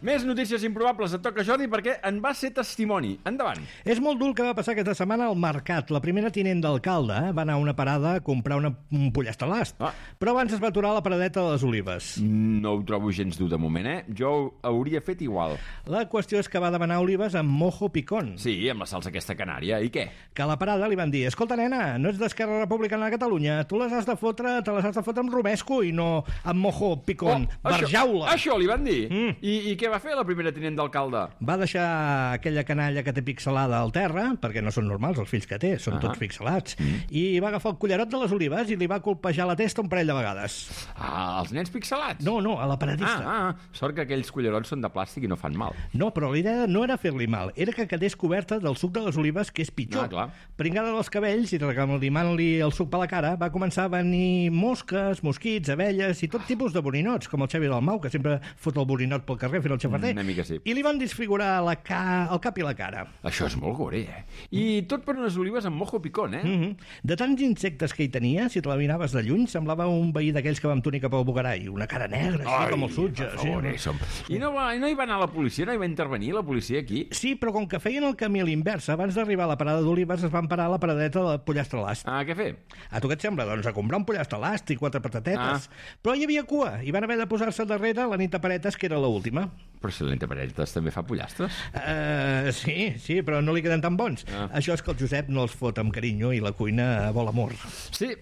Més notícies improbables. Et toca, Jordi, perquè en va ser testimoni. Endavant. És molt dur el que va passar aquesta setmana al mercat. La primera tinent d'alcalde va anar a una parada a comprar un pollastre a l'ast. Però abans es va aturar a la paradeta de les Olives. No ho trobo gens dur de moment, Jo ho hauria fet igual. La qüestió és que va demanar olives amb mojo picón. Sí, amb la salsa aquesta canària. I què? Que a la parada li van dir: escolta, nena, no ets d'Esquerra Republicana de Catalunya, tu te les has de fotre amb romesco i no amb mojo picón. Barjaula. Això li van dir? I què va fer la primera tinent d'alcalde? Va deixar aquella canalla que té pixelada al terra, perquè no són normals els fills que té, són tots pixelats, i va agafar el cullerot de les olives i li va colpejar la testa un parell de vegades. Els nens pixelats? No, a la paradista. Sort que aquells cullerons són de plàstic i no fan mal. No, però la idea no era fer-li mal, era que quedés coberta del suc de les olives, que és pitjor. Pringada dels cabells i reclamant-li el suc per la cara, va començar a venir mosques, mosquits, abelles i tot tipus de borinots, com el Xavi Dalmau, que sempre fot el borinot pel carrer fent el xafarder. Una mica sí. I li van desfigurar el cap i la cara. Això és molt gore, I tot per unes olives amb mojo picón, De tants insectes que hi tenia, si te la miraves de lluny, semblava un veí d'aquells que vam tenir cap al Bugarai, una cara negra, així com el sutge. I no hi va anar la policia, no hi va intervenir la policia aquí? Sí, però com que feien el camí a l'inversa, abans d'arribar a la parada d'olives es van parar a la paradeta del pollastre a l'ast. Què fer? A tu què et sembla? Doncs a comprar un pollastre a l'ast i 4 patatetes. Però hi havia cua i van haver de posar-se darrere la nit de paretes, que era l'última. Però si la nit de paretes també fa pollastres? Sí, però no li queden tan bons. Això és que el Josep no els fot amb carinyo i la cuina vol amor. Sí.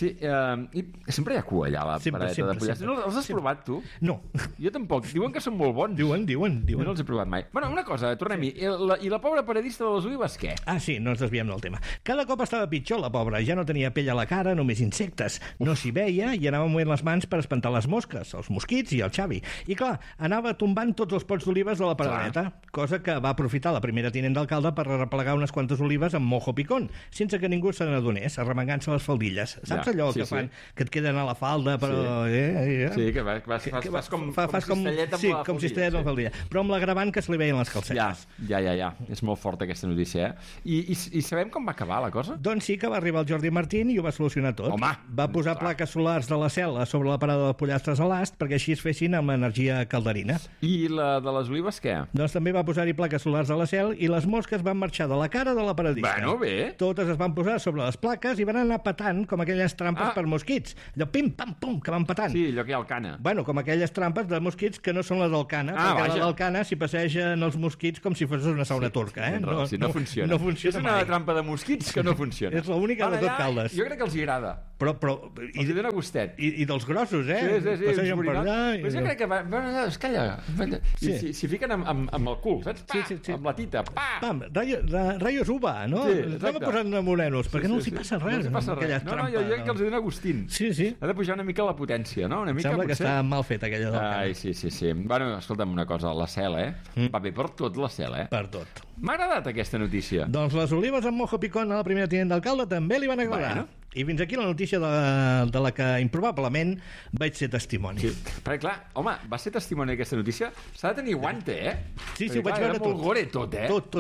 I sempre hi ha cua allà a la paradeta de pollastres. No els has provat, tu? No. Jo tampoc. Diuen que són molt bons. Diuen. Jo no els he provat mai. Bueno, una cosa, tornem-hi. I la pobra paradista de les olives, què? Sí, no ens desviem del tema. Cada cop estava pitjor la pobra. Ja no tenia pell a la cara, només insectes. No s'hi veia i anava movent les mans per espantar les mosques, els mosquits i el Xavi. I clar, anava tombant tots els pots d'olives de la paradeta, cosa que va aprofitar la primera tinent d'alcalde per replegar unes quantes olives amb mojo picón, sense que ningú se n'adonés, arremangant-se les faldilles. Saps allò que fan? Que et queden a la falda, però... Sí, que fas com cistellet amb la cistellet amb la faldilla. Però amb l'agravant que se li veien les calcetes. Ja. És molt forta aquesta notícia, I sabem com va acabar la cosa? Doncs sí, que va arribar el Jordi Martín i ho va solucionar tot. Va posar plaques solars de la cel·la sobre la parada de pollastres a l'ast perquè així es fessin amb energia calderina. I la de les olives, què? Doncs també va posar-hi plaques solars a la cel i les mosques van marxar de la cara de la paradista. Bueno, bé. Totes es van posar sobre les plaques i van anar patant com aquelles trampes per mosquits. Allò pim, pam, pum, que van patant. Sí, allò que hi ha al Cana. Bueno, com aquelles trampes de mosquits que no són les del Cana, perquè la del Cana s'hi passegen els mosquits com si fos una sauna turca, No funciona. No funciona. És una trampa de mosquits que no funciona. És l'única de tot Caldes. Jo crec que els hi agrada. Però els hi dona gustet. I dels grossos, Sí. Passegen per allà. Però jo crec que van allà, es calla. S'hi fiquen amb el cul, saps? Sí. Amb la tita. Pam, rayos uva, no? Estem posant de morenos, perquè no els hi passa res. No, jo crec que els hi dona gustín. Sí. Ha de pujar una mica la potència, no? Sembla que està mal fet aquella del Cana. Sí. Bueno, escolta'm una cosa, la cel, Va bé per tot la cel, Per tot. M'ha agradat aquesta notícia. Doncs les olives amb mojo picón a la primera tinent d'alcalde també li van agradar. I fins aquí la notícia de la que improbablement vaig ser testimoni. Sí, perquè clar, home, va ser testimoni d'aquesta notícia, s'ha de tenir guante, Sí, ho vaig veure tot. Era molt gore tot,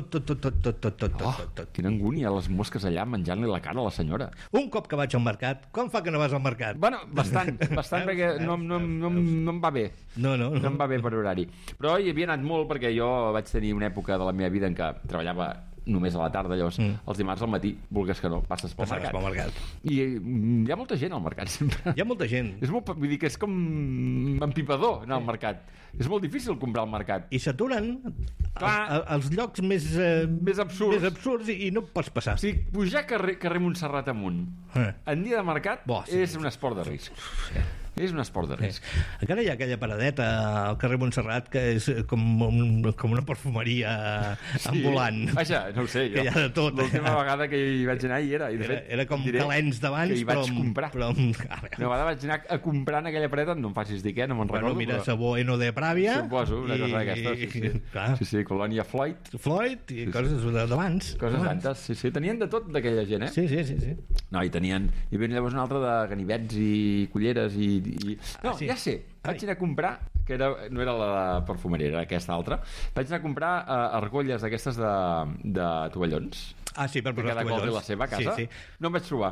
Tot. Quina angúnia, les mosques allà menjant-li la cara a la senyora. Un cop que vaig al mercat, com fa que no vas al mercat? Bueno, bastant, perquè no em va bé. No em va bé per horari. Però hi havia anat molt perquè jo vaig tenir una època de la meva vida en què treballava només a la tarda, llavors els dimarts al matí, vulgues que no, passes pel mercat. I hi ha molta gent al mercat sempre. Hi ha molta gent. Vull dir que és com empipador anar al mercat. És molt difícil comprar al mercat. I s'aturen als llocs més absurds i no pots passar. O sigui, pujar carrer Montserrat amunt en dia de mercat és un esport de risc. És un esport de risc. Encara hi ha aquella paradeta al carrer Montserrat que és com una perfumeria ambulant. Vaja, no ho sé, jo. Que hi ha de tot. L'última vegada que hi vaig anar hi era. I de fet, era com calents d'abans, que hi vaig comprar. Una vegada vaig anar a comprar en aquella paradeta, no em facis dir què, no me'n recordo. Mira, sabó Eno de Pràvia. Suposo, una cosa d'aquestes. Sí, colònia Floyd i coses d'abans. Coses d'antes, sí. Tenien de tot d'aquella gent, Sí. No, hi havia llavors una altra de ganivets i culleres ja sé, vaig anar a comprar que no era la perfumeria, era aquesta altra, vaig anar a comprar argolles d'aquestes de tovallons sí, per posar que cada qual té la seva a casa. No em vaig trobar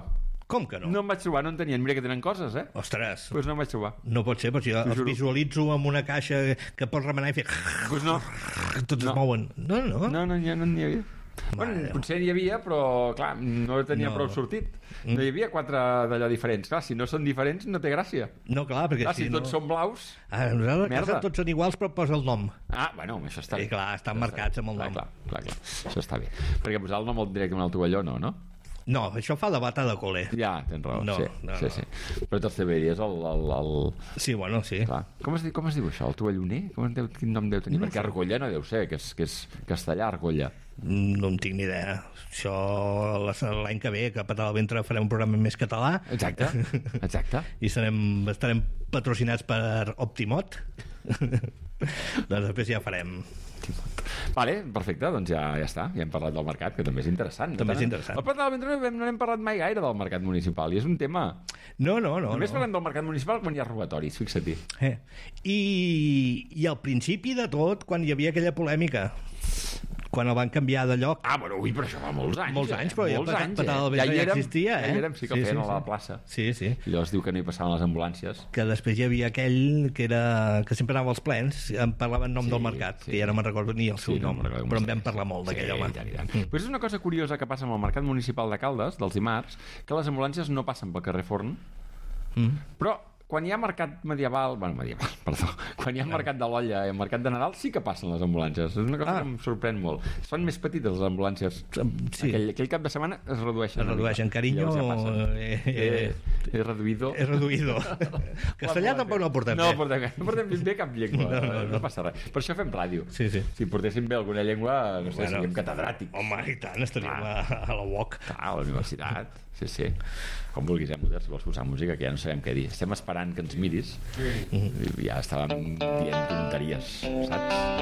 Com que no? No em vaig trobar, no en tenien. Mira que tenen coses, eh? Ostres, Pues no em vaig trobar. no pot ser, però si jo els visualitzo amb una caixa que pots remenar i fer... Pues no. Tots es mouen. No. No n'hi havia. Bueno, potser n'hi havia, però clar, no tenia prou sortit. No hi havia 4 d'allò diferents. Clar, si no són diferents no té gràcia. No, clar, perquè si tots són blaus... Nosaltres a casa tots són iguals, però posa el nom. Bueno, això està bé. I clar, estan marcats amb el nom. Clar. Això està bé. Perquè posar el nom directament al tovalló, no? No, això fa de bata de col·le. Ja, tens raó, no. Sí. Però tots també diries el... Sí, bueno, sí. Clar. Com es diu això, el tovalloner? Quin nom deu tenir? Perquè Argolla no deu ser, que és castellà, Argolla. No en tinc ni idea. Això l'any que ve, que a Patar al Ventre farem un programa més català. Exacte. I estarem patrocinats per Optimot. Doncs després ja farem... Vale, perfecte, doncs ja està. Ja hem parlat del mercat, que també és interessant. També és interessant. Al Patar al Ventre no hem parlat mai gaire del mercat municipal, i és un tema... No. Només parlem del mercat municipal quan hi ha robatoris, fixa-t'hi. I al principi de tot, quan hi havia aquella polèmica... quan el van canviar de lloc... Però això fa molts anys. Molts anys, però Patar al Ventre ja existia, Ja hi érem, sí que el feien a la plaça. Sí. I llavors diu que no hi passaven les ambulàncies. Que després hi havia aquell que sempre anava als plens, em parlava en nom del mercat, que ja no me'n recordo ni el seu nom, però en vam parlar molt d'aquell home. Però és una cosa curiosa que passa amb el mercat municipal de Caldes, dels dimarts, que les ambulàncies no passen pel carrer Forn, però quan hi ha mercat medieval, quan hi ha mercat de l'olla i mercat de Nadal sí que passen les ambulàncies. És una cosa que em sorprèn molt. Es fan més petites les ambulàncies. Sí. Aquell cap de setmana es redueixen. Carinyo. He reduïdo. Castellà tampoc no portem bé. No portem bé cap llengua. No passa res. Per això fem ràdio. Sí. Si portéssim bé alguna llengua, no sé, seríem catedràtics. Home, i tant, estaríem a la UOC. A la universitat. Sí. Com vulguis, Mutter, si vols posar música, que ja no sabem què dir. Estem esperant que ens miris i ja estàvem dient tonteries, saps?